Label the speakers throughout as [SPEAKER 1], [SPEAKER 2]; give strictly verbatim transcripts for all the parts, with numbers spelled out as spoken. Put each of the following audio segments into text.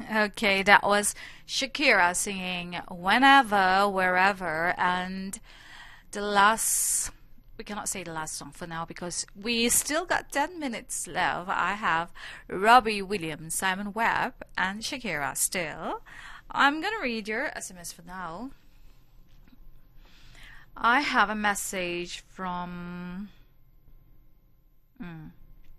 [SPEAKER 1] Okay, that was Shakira singing Whenever, Wherever, and the last, we cannot say the last song for now because we still got ten minutes left. I have Robbie Williams, Simon Webb, and Shakira still. I'm gonna read your S M S for now. I have a message from mm,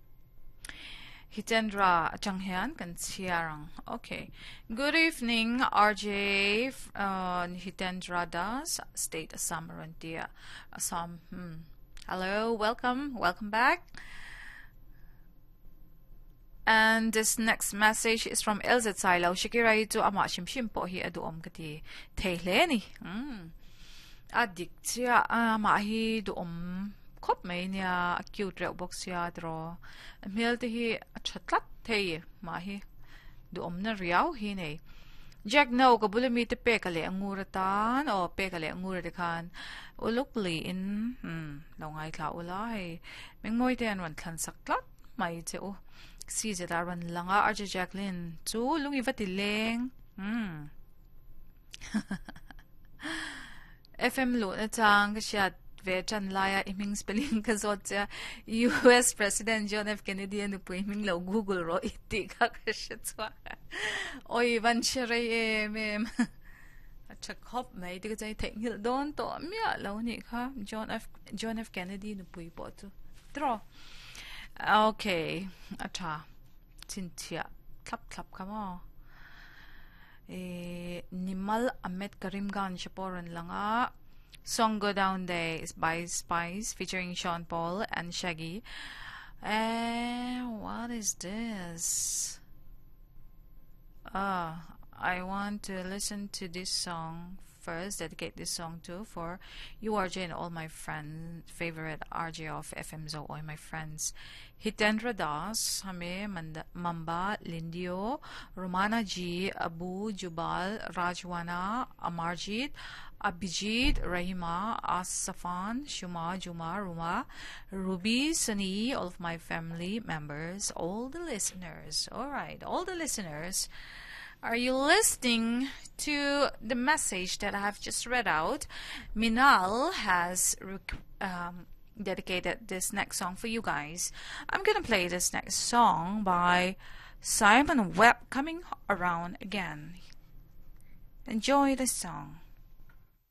[SPEAKER 1] Hitendra Changhyun kan Siarang. Okay. Good evening, R J uh, Hitendra Das, State Assam Rantia. Assam. Hmm. Hello, welcome, welcome back. And this next message is from Elza Tsailaw. Shakira ito ama shimshim po hi aduom kati Tayleni. Hmm. Adik siya ama hi duom khop mai nia cute reu box ya dro mel te hi chatlat thei ma hi duom na riau hi nei Jack no ka bulami te pe kale anguratan o pe kale angura khan ulukli in hmm longai thla ulai mengmoi te an wan thlan saklat mai che o si je da ran langa arja Jacqueline chu lungi vatileng hmm F M lo na chang ka shat ve chan laya iming spelling ka zot cha U S President John F Kennedy anu pu iming lo Google ro iti ka ka shatwa oi van chere e mem acha khop mai de chai theng hil don to mya lo ni kha John F John F Kennedy nu pui po tu tro okay acha chintia klap klap kamo Eh, Nimal Ahmed Karim Gan Shaporan Langa. Song Go Down There is by Spice featuring Sean Paul and Shaggy. Eh, what is this? Ah, I want to listen to this song first, dedicate this song to for you R J and all my friends, favorite R J of F M Zo, all my friends. Hitendra Das, Hame, Mamba, Lindio, Romana G, Abu, Jubal, Rajwana, Amarjit, Abhijit, Rahima, Asafan, Shuma, Juma, Ruma, Ruby, Sunny, all of my family members, all the listeners. Alright, all the listeners. Are you listening to the message that I have just read out? Minal has um, dedicated this next song for you guys. I'm gonna play this next song by Simon Webb, Coming Around Again. Enjoy the song.